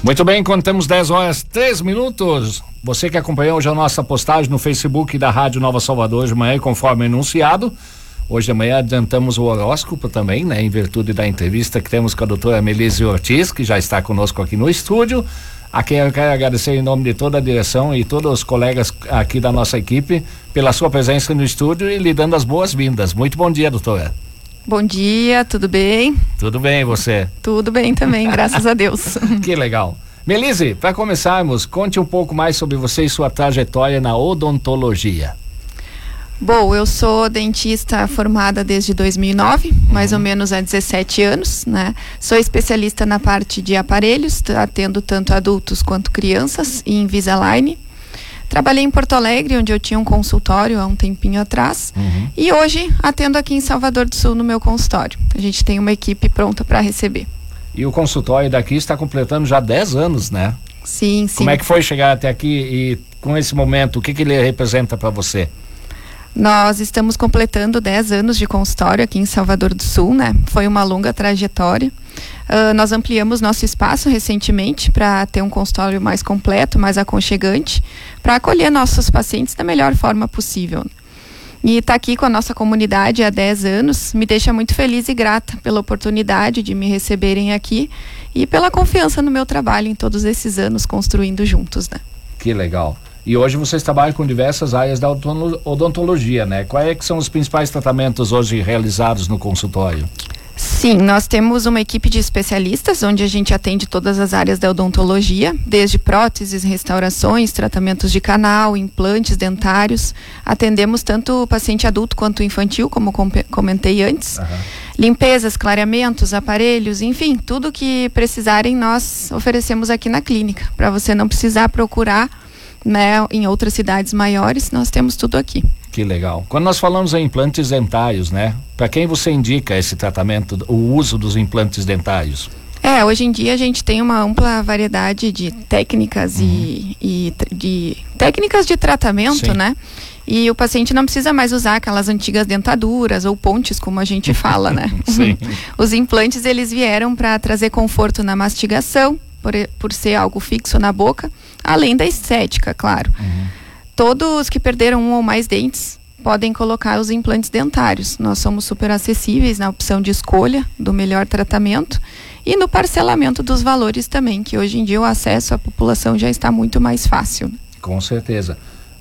Muito bem, quando temos 10h03. Você que acompanhou hoje a nossa postagem no Facebook da Rádio Nova Salvador de manhã, conforme anunciado, hoje de manhã adiantamos o horóscopo também, né? Em virtude da entrevista que temos com a doutora Melise Ortiz, que já está conosco aqui no estúdio, a quem eu quero agradecer em nome de toda a direção e todos os colegas aqui da nossa equipe pela sua presença no estúdio e lhe dando as boas-vindas. Muito bom dia, doutora. Bom dia, tudo bem? Tudo bem, e você? Tudo bem também, graças a Deus. Que legal. Melise, para começarmos, conte um pouco mais sobre você e sua trajetória na odontologia. Bom, eu sou dentista formada desde 2009, mais ou menos há 17 anos, né? Sou especialista na parte de aparelhos, atendo tanto adultos quanto crianças e Invisalign. Trabalhei em Porto Alegre, onde eu tinha um consultório há um tempinho atrás. E hoje atendo aqui em Salvador do Sul no meu consultório. A gente tem uma equipe pronta para receber. E o consultório daqui está completando já 10 anos, né? Sim, sim. Como é que foi chegar até aqui e com esse momento, o que ele representa para você? Nós estamos completando 10 anos de consultório aqui em Salvador do Sul, né? Foi uma longa trajetória. Nós ampliamos nosso espaço recentemente para ter um consultório mais completo, mais aconchegante, para acolher nossos pacientes da melhor forma possível. E estar aqui com a nossa comunidade há 10 anos me deixa muito feliz e grata pela oportunidade de me receberem aqui e pela confiança no meu trabalho em todos esses anos construindo juntos, né? Que legal. E hoje vocês trabalham com diversas áreas da odontologia, né? Quais são os principais tratamentos hoje realizados no consultório? Sim, nós temos uma equipe de especialistas onde a gente atende todas as áreas da odontologia, desde próteses, restaurações, tratamentos de canal, implantes dentários. Atendemos tanto o paciente adulto quanto infantil, como comentei antes. Limpezas, clareamentos, aparelhos, enfim, tudo que precisarem nós oferecemos aqui na clínica, para você não precisar procurar, né, em outras cidades maiores, nós temos tudo aqui. Que legal. Quando nós falamos em implantes dentários, né? Para quem você indica esse tratamento, o uso dos implantes dentários? Hoje em dia a gente tem uma ampla variedade de técnicas e de técnicas de tratamento, sim, né? E o paciente não precisa mais usar aquelas antigas dentaduras ou pontes, como a gente fala, né? Sim. Os implantes, eles vieram para trazer conforto na mastigação, por ser algo fixo na boca, além da estética, claro. Todos que perderam um ou mais dentes podem colocar os implantes dentários. Nós somos super acessíveis na opção de escolha do melhor tratamento e no parcelamento dos valores também, que hoje em dia o acesso à população já está muito mais fácil. Com certeza.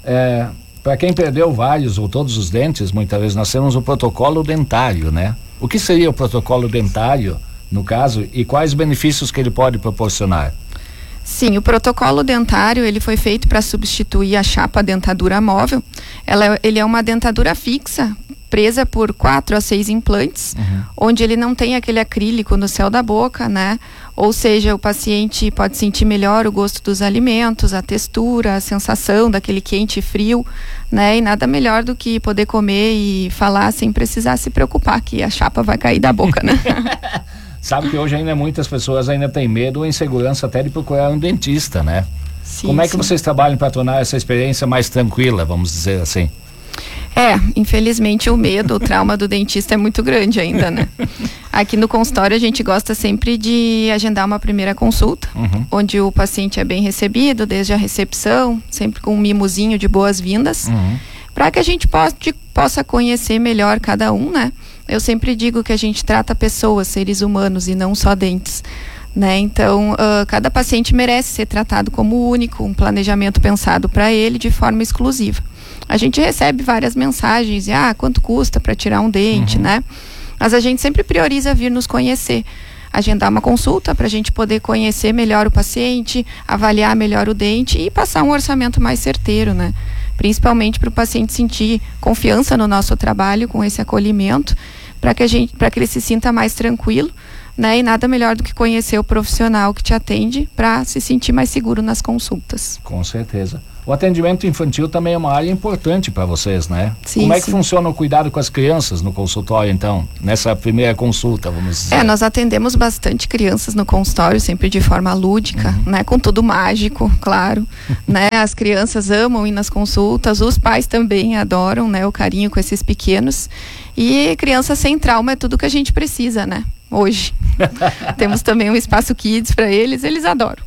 Para quem perdeu vários ou todos os dentes, muitas vezes nós temos o protocolo dentário, né? O que seria o protocolo dentário, no caso, e quais benefícios que ele pode proporcionar? Sim, o protocolo dentário, ele foi feito para substituir a chapa dentadura móvel. Ele é uma dentadura fixa, presa por 4 a 6 implantes, onde ele não tem aquele acrílico no céu da boca, né? Ou seja, o paciente pode sentir melhor o gosto dos alimentos, a textura, a sensação daquele quente e frio, né? E nada melhor do que poder comer e falar sem precisar se preocupar que a chapa vai cair da boca, né? Sabe que hoje ainda muitas pessoas ainda têm medo ou insegurança até de procurar um dentista, né? Sim, como é que sim. vocês trabalham para tornar essa experiência mais tranquila, vamos dizer assim? Infelizmente o medo, o trauma do dentista é muito grande ainda, né? Aqui no consultório a gente gosta sempre de agendar uma primeira consulta, onde o paciente é bem recebido desde a recepção, sempre com um mimozinho de boas-vindas, para que a gente possa conhecer melhor cada um, né? Eu sempre digo que a gente trata pessoas, seres humanos e não só dentes, né? Então, cada paciente merece ser tratado como único, um planejamento pensado para ele de forma exclusiva. A gente recebe várias mensagens, quanto custa para tirar um dente, né? Mas a gente sempre prioriza vir nos conhecer, agendar uma consulta para a gente poder conhecer melhor o paciente, avaliar melhor o dente e passar um orçamento mais certeiro, né? Principalmente para o paciente sentir confiança no nosso trabalho, com esse acolhimento, para que ele se sinta mais tranquilo, né? E nada melhor do que conhecer o profissional que te atende para se sentir mais seguro nas consultas. Com certeza. O atendimento infantil também é uma área importante para vocês, né? Sim, como é que sim. funciona o cuidado com as crianças no consultório, então? Nessa primeira consulta, vamos dizer. Nós atendemos bastante crianças no consultório, sempre de forma lúdica, né? Com tudo mágico, claro, né? As crianças amam ir nas consultas, os pais também adoram, né? O carinho com esses pequenos. E criança sem trauma é tudo que a gente precisa, né? Hoje. Temos também um espaço kids para eles adoram.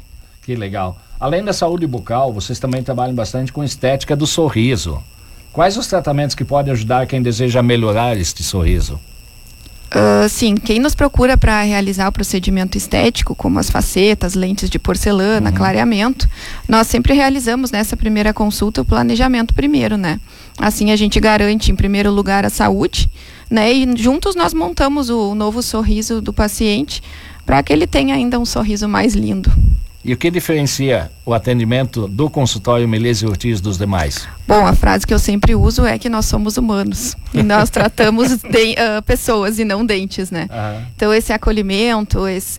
Que legal. Além da saúde bucal, vocês também trabalham bastante com estética do sorriso. Quais os tratamentos que podem ajudar quem deseja melhorar este sorriso? Sim, quem nos procura para realizar o procedimento estético, como as facetas, lentes de porcelana, clareamento, nós sempre realizamos nessa primeira consulta o planejamento primeiro, né? Assim a gente garante, em primeiro lugar, a saúde, né? E juntos nós montamos o novo sorriso do paciente para que ele tenha ainda um sorriso mais lindo. E o que diferencia o atendimento do consultório Melise Ortiz dos demais? Bom, a frase que eu sempre uso é que nós somos humanos e nós tratamos pessoas e não dentes, né? Então esse acolhimento,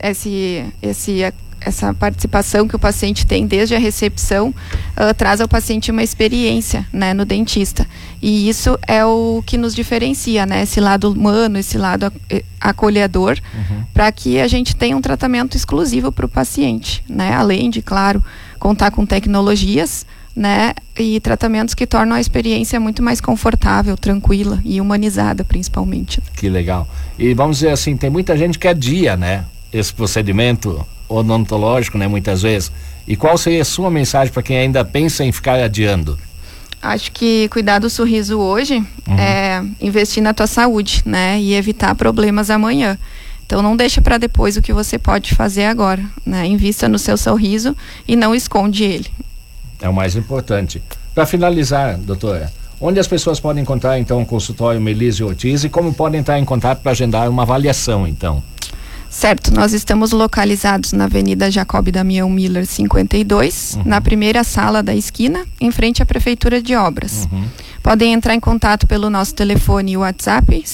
essa participação que o paciente tem desde a recepção traz ao paciente uma experiência, né, no dentista. E isso é o que nos diferencia, né? Esse lado humano, esse lado acolhedor, para que a gente tenha um tratamento exclusivo para o paciente, né? Além de, claro, contar com tecnologias, né? E tratamentos que tornam a experiência muito mais confortável, tranquila e humanizada, principalmente. Que legal. E vamos dizer assim, tem muita gente que adia, né? Esse procedimento odontológico, né? Muitas vezes. E qual seria a sua mensagem para quem ainda pensa em ficar adiando? Acho que cuidar do sorriso hoje é investir na tua saúde, né? E evitar problemas amanhã. Então não deixa para depois o que você pode fazer agora, né? Invista no seu sorriso e não esconde ele. É o mais importante. Para finalizar, doutora, onde as pessoas podem encontrar então o consultório Melise Ortiz e como podem entrar em contato para agendar uma avaliação, então? Certo, nós estamos localizados na Avenida Jacob Damião Miller 52, na primeira sala da esquina, em frente à Prefeitura de Obras. Podem entrar em contato pelo nosso telefone e WhatsApp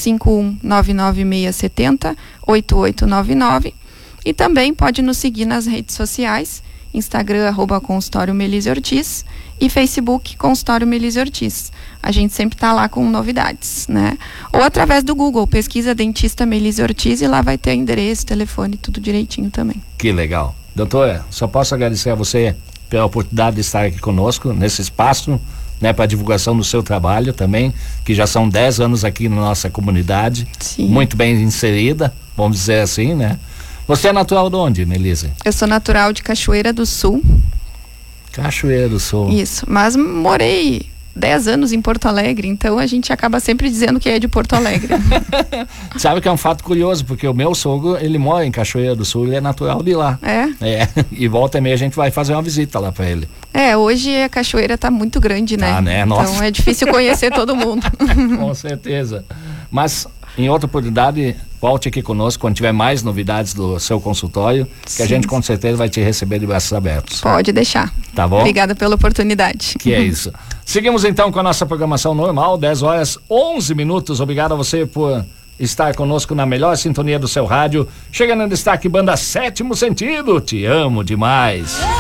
5199670-8899 e também pode nos seguir nas redes sociais, Instagram @consultório Melise Ortiz e Facebook Consultório Melise Ortiz. A gente sempre está lá com novidades, né? Ou através do Google, pesquisa dentista Melise Ortiz e lá vai ter endereço, telefone, tudo direitinho também. Que legal. Doutora, só posso agradecer a você pela oportunidade de estar aqui conosco nesse espaço, né, para divulgação do seu trabalho também, que já são 10 anos aqui na nossa comunidade. Sim. Muito bem inserida, vamos dizer assim, né? Você é natural de onde, Melise? Eu sou natural de Cachoeira do Sul. Cachoeira do Sul. Isso, mas morei 10 anos em Porto Alegre, então a gente acaba sempre dizendo que é de Porto Alegre. Sabe que é um fato curioso, porque o meu sogro, ele mora em Cachoeira do Sul, ele é natural de lá. E volta e meia a gente vai fazer uma visita lá pra ele. Hoje a cachoeira tá muito grande, né? Né? Nossa. Então é difícil conhecer todo mundo. Com certeza. Mas em outra oportunidade, volte aqui conosco quando tiver mais novidades do seu consultório, que a gente com certeza vai te receber de braços abertos. Pode deixar. Tá bom? Obrigada pela oportunidade. Que é isso. Seguimos então com a nossa programação normal, 10h11. Obrigado a você por estar conosco na melhor sintonia do seu rádio. Chega no destaque, banda Sétimo Sentido. Te amo demais.